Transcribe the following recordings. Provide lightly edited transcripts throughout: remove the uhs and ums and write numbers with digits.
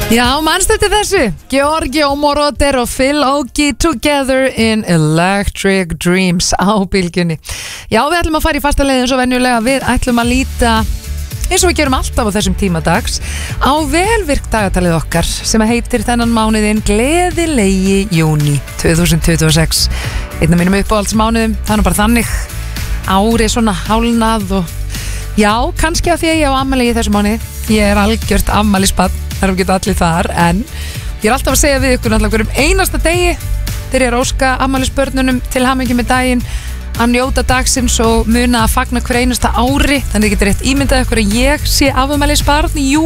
Já, manstu eftir þessu? Giorgio Moroder og Phil Oakey Together in Electric Dreams á bylgjunni. Já, við ætlum að fara í fasta leið eins og venjulega. Við ætlum að líta, eins og við gerum alltaf á þessum tímadags, á velvirk dagatalið okkar sem heitir þennan mánuðinn Gleðilegi júní 2026. Einn af mínum uppáhaldsmánuðum, það er bara þannig. Árið svona hálnað og já, kannski að því að ég á afmæli í þessu mánuði. Ég er algjört afmælisbarn. Það erum ekki allir þar, en ég er alltaf að segja við ykkur náttúrulega um einasta degi þegar ég er að óska afmælisbörnunum til hamingju með daginn, að njóta dagsins og muna að fagna hver einasta ári. Þannig getur rétt ímyndað ykkur að ég sé afmælisbarn. Jú,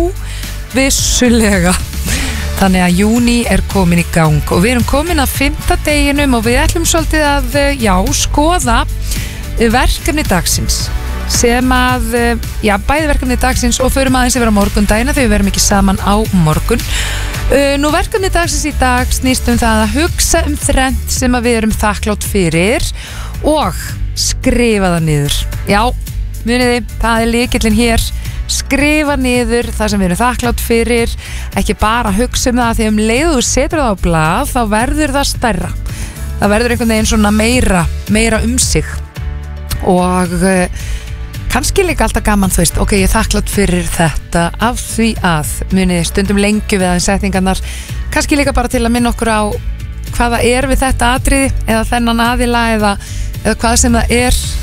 vissulega. Þannig að júní er komin í gang og við erum komin að 5. deginum og við ætlum svolítið að, skoða verkefni dagsins sem að, bæði verkefni dagsins og förum aðeins yfir á morgundagina þegar við verum ekki saman á morgun. Nú verkefni dagsins í dag snýst það að hugsa þrennt sem að við erum þakklátt fyrir og skrifa það niður. Já, muniði, það er lykillinn hér. Skrifa niður það sem við erum þakklátt fyrir, ekki bara hugsa það, því leið þú setur það á blað þá verður það stærra. Það verður einhvern veginn svona meira sig og kannski líka alltaf gaman, þú veist, ok, ég er þakklátt fyrir þetta af því að munið stundum lengju við aðeins setningarnar, kannski líka bara til að minna okkur á hvaða er við þetta atriði eða þennan aðila eða hvað sem það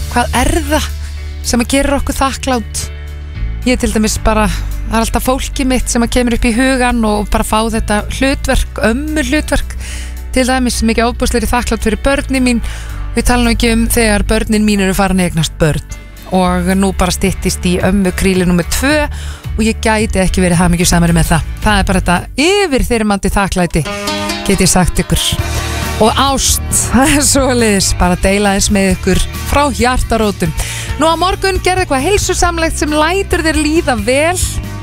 er sem að gera okkur þakklátt. Ég til dæmis bara, það er alltaf fólkið mitt sem að kemur upp í hugan og bara fá þetta hlutverk, hlutverk til dæmis mikið ofboðslegri þakklátt fyrir börnin mín. Við tala nú ekki þegar börnin mín eru farin að eignast börn og nú bara styttist í kríli nummer 2 og ég gæti ekki verið hamingjusamari með það. Það er bara þetta yfirþyrmandi þakklæti, get ég sagt ykkur. Og ást, það er svoleiðis, bara deila eins með ykkur frá hjartarótum. Nú á morgun gerði eitthvað heilsusamlegt sem lætur þér líða vel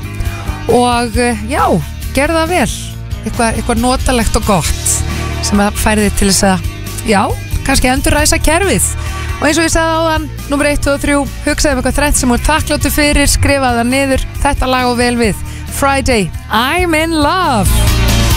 og gerði það vel. Eitthvað notalegt og gott sem að færi þig til þess að, kannski endurræsa kerfið. Og eins og ég sagði áðan, númer 1, 2 og 3, hugsaðu eitthvað þrennt sem þú þakkláttur fyrir, skrifa það niður, þetta lag og vel við. Friday, I'm in love.